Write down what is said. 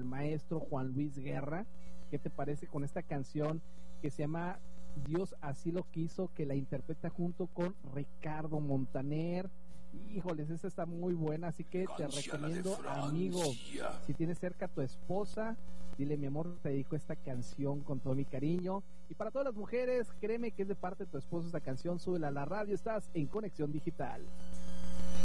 maestro Juan Luis Guerra. ¿Qué te parece con esta canción que se llama Dios así lo quiso, que la interpreta junto con Ricardo Montaner? Híjoles, esa está muy buena, así que te recomiendo, amigo, si tienes cerca a tu esposa, dile: mi amor, te dedico esta canción con todo mi cariño. Y para todas las mujeres, créeme que es de parte de tu esposo esta canción, súbela a la radio, estás en Conexión Digital.